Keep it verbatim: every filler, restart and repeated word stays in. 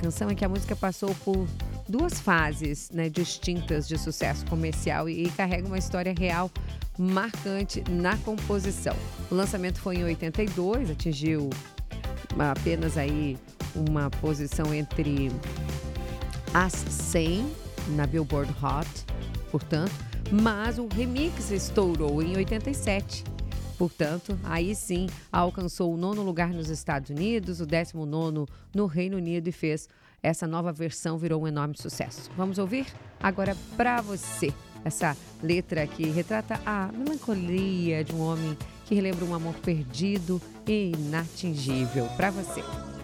canção é que a música passou por duas fases, né, distintas de sucesso comercial e, e carrega uma história real marcante na composição. O lançamento foi em oitenta e dois, atingiu apenas aí uma posição entre as cem na Billboard Hot, portanto, mas o remix estourou em oitenta e sete. Portanto, aí sim alcançou o nono lugar nos Estados Unidos, o décimo nono no Reino Unido e fez essa nova versão, virou um enorme sucesso. Vamos ouvir agora para você essa letra que retrata a melancolia de um homem que relembra um amor perdido e inatingível. Para você.